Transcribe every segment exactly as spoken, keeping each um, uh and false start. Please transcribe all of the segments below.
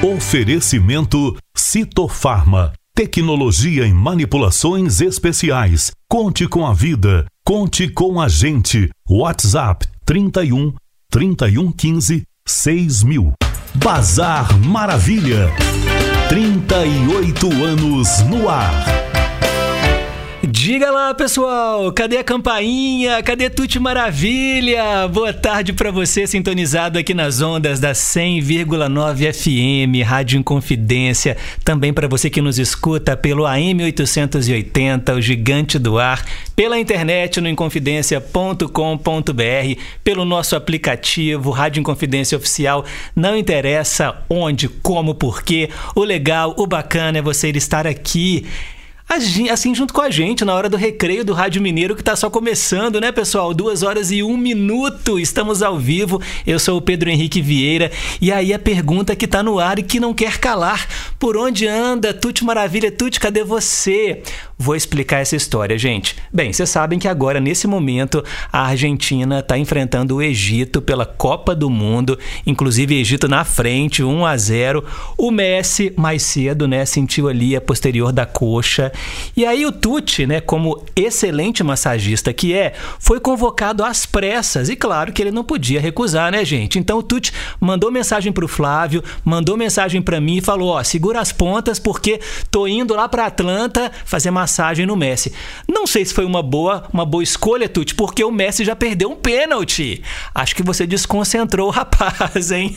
Oferecimento Citofarma. Tecnologia em manipulações especiais. Conte com a vida. Conte com a gente. WhatsApp trinta e um, trinta e um quinze, seis mil. Bazar Maravilha. trinta e oito anos no ar. Diga lá, pessoal, cadê a campainha? Cadê Tuti Maravilha? Boa tarde para você, sintonizado aqui nas ondas da cem vírgula nove F M, Rádio Inconfidência. Também para você que nos escuta pelo A M oitocentos e oitenta, o gigante do ar, pela internet no inconfidencia ponto com ponto b r, pelo nosso aplicativo Rádio Inconfidência Oficial. Não interessa onde, como, porquê. O legal, o bacana é você estar aqui, assim, junto com a gente, na hora do recreio do Rádio Mineiro, que tá só começando, né, pessoal? Duas horas e um minuto, estamos ao vivo. Eu sou o Pedro Henrique Vieira. E aí a pergunta que tá no ar e que não quer calar: por onde anda Tuti Maravilha? Tuti, cadê você? Vou explicar essa história, gente. Bem, vocês sabem que agora, nesse momento, a Argentina está enfrentando o Egito pela Copa do Mundo. Inclusive, Egito na frente, um a zero. O Messi, mais cedo, né, sentiu ali a posterior da coxa. E aí o Tuti, né, como excelente massagista que é, foi convocado às pressas. E claro que ele não podia recusar, né, gente? Então o Tuti mandou mensagem pro Flávio, mandou mensagem para mim e falou: ó, segura as pontas porque tô indo lá para Atlanta fazer massagem no Messi. Não sei se foi uma boa, uma boa escolha, Tuti, porque o Messi já perdeu um pênalti. Acho que você desconcentrou o rapaz, hein?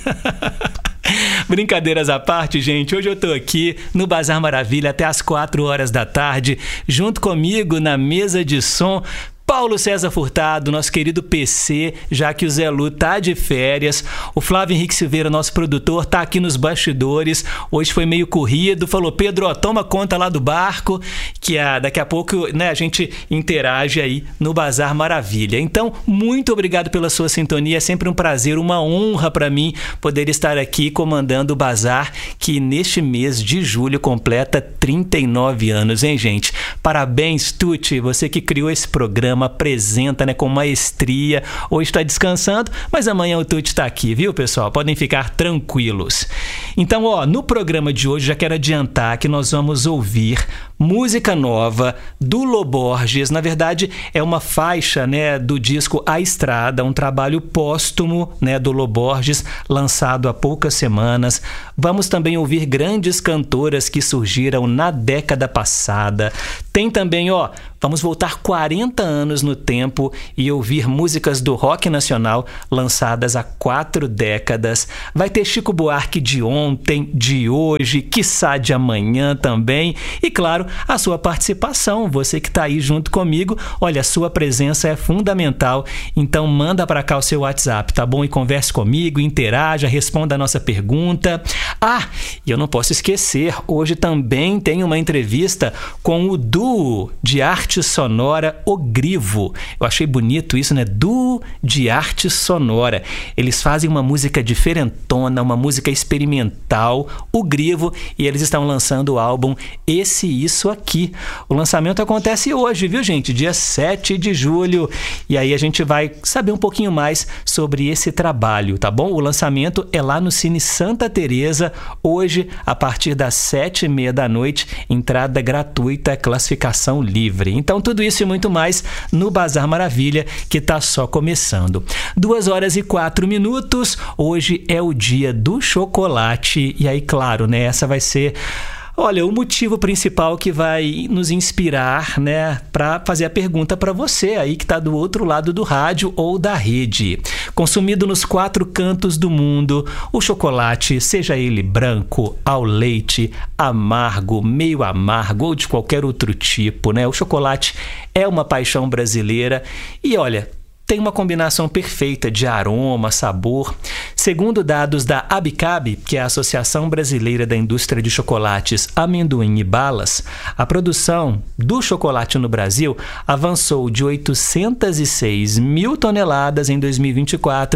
Brincadeiras à parte, gente, hoje eu tô aqui no Bazar Maravilha até as quatro horas da tarde, junto comigo na mesa de som, Paulo César Furtado, nosso querido P C, já que o Zé Lu tá de férias. O Flávio Henrique Silveira, nosso produtor, tá aqui nos bastidores. Hoje foi meio corrido, falou: Pedro, ó, toma conta lá do barco, que a, daqui a pouco, né, a gente interage aí no Bazar Maravilha. Então, muito obrigado pela sua sintonia, é sempre um prazer, uma honra para mim poder estar aqui comandando o Bazar, que neste mês de julho completa trinta e nove anos, hein, gente? Parabéns, Tuti, você que criou esse programa, apresenta, né, com maestria. Hoje está descansando, mas amanhã o Tuti está aqui, viu, pessoal? Podem ficar tranquilos. Então, ó, no programa de hoje já quero adiantar que nós vamos ouvir música nova do Lô Borges. Na verdade, é uma faixa, né, do disco A Estrada, um trabalho póstumo, né, do Lô Borges, lançado há poucas semanas. Vamos também ouvir grandes cantoras que surgiram na década passada. Tem também, ó, vamos voltar quarenta anos no tempo e ouvir músicas do rock nacional lançadas há quatro décadas. Vai ter Chico Buarque de ontem, de hoje, quiçá de amanhã também. E, claro, a sua participação, você que está aí junto comigo. Olha, a sua presença é fundamental. Então, manda para cá o seu WhatsApp, tá bom? E converse comigo, interaja, responda a nossa pergunta. Ah, e eu não posso esquecer, hoje também tem uma entrevista com o duo de arte sonora O Grivo. Eu achei bonito isso, né? Duo de arte sonora. Eles fazem uma música diferentona, uma música experimental, O Grivo, e eles estão lançando o álbum Esse Isso Aqui. O lançamento acontece hoje, viu, gente? Dia sete de julho. E aí a gente vai saber um pouquinho mais sobre esse trabalho, tá bom? O lançamento é lá no Cine Santa Teresa, hoje, a partir das sete e meia da noite, entrada gratuita, classificação livre. Então, tudo isso e muito mais no Bazar Maravilha, que tá só começando. Duas horas e quatro minutos. Hoje é o dia do chocolate. E aí, claro, né? Essa vai ser... Olha, o motivo principal que vai nos inspirar, né, para fazer a pergunta para você aí que está do outro lado do rádio ou da rede. Consumido nos quatro cantos do mundo, o chocolate, seja ele branco, ao leite, amargo, meio amargo ou de qualquer outro tipo, né? O chocolate é uma paixão brasileira e, olha, tem uma combinação perfeita de aroma, sabor. Segundo dados da Abicab, que é a Associação Brasileira da Indústria de Chocolates, Amendoim e Balas, a produção do chocolate no Brasil avançou de oitocentas e seis mil toneladas em dois mil e vinte e quatro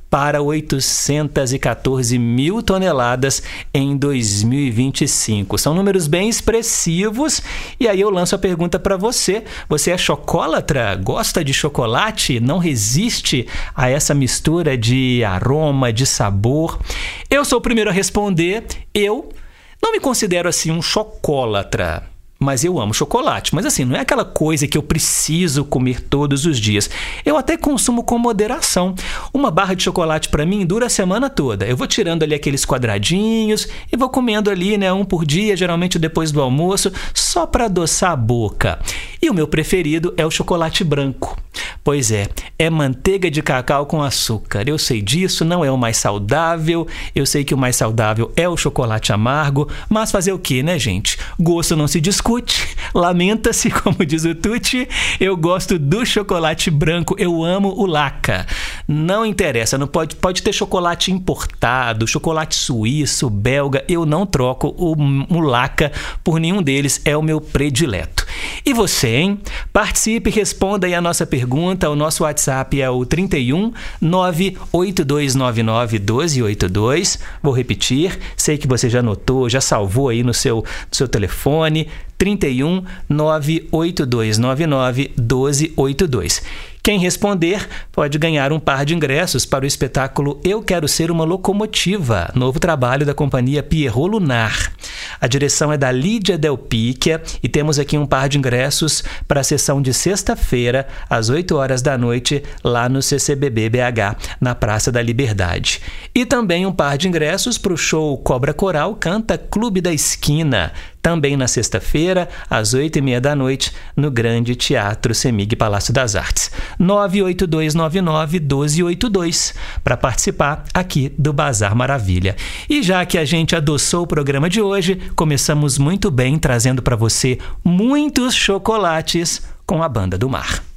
para oitocentos e quatorze mil toneladas em dois mil e vinte e cinco. São números bem expressivos e aí eu lanço a pergunta para você. Você é chocolatra? Gosta de chocolate? Não resiste a essa mistura de aroma, de sabor? Eu sou o primeiro a responder. Eu não me considero assim um chocolatra, mas eu amo chocolate. Mas assim, não é aquela coisa que eu preciso comer todos os dias. Eu até consumo com moderação. Uma barra de chocolate para mim dura a semana toda. Eu vou tirando ali aqueles quadradinhos e vou comendo ali, né, um por dia, geralmente depois do almoço, só para adoçar a boca. E o meu preferido é o chocolate branco. Pois é, é manteiga de cacau com açúcar. Eu sei disso, não é o mais saudável. Eu sei que o mais saudável é o chocolate amargo, mas fazer o quê, né, gente? Gosto não se discute. Lamenta-se, como diz o Tuti. Eu gosto do chocolate branco, eu amo o Laca. Não interessa, não pode, pode ter chocolate importado, chocolate suíço, belga, eu não troco o, o Laca por nenhum deles, é o meu predileto. E você, hein? Participe, responda aí a nossa pergunta. O nosso WhatsApp é o trinta e um, nove oito dois nove nove, um dois oito dois. Vou repetir, sei que você já anotou, já salvou aí no seu, no seu telefone. trinta e um, nove oito dois nove nove, um dois oito dois. Quem responder pode ganhar um par de ingressos para o espetáculo Eu Quero Ser Uma Locomotiva, novo trabalho da companhia Pierrot Lunar. A direção é da Lídia Del Picchia e temos aqui um par de ingressos para a sessão de sexta-feira, às oito horas da noite, lá no C C B B B H, na Praça da Liberdade. E também um par de ingressos para o show Cobra Coral Canta Clube da Esquina, também na sexta-feira, às oito e meia da noite, no Grande Teatro Semig Palácio das Artes. nove oito dois nove nove, um dois oito dois, para participar aqui do Bazar Maravilha. E já que a gente adoçou o programa de hoje, começamos muito bem, trazendo para você muitos chocolates com a Banda do Mar.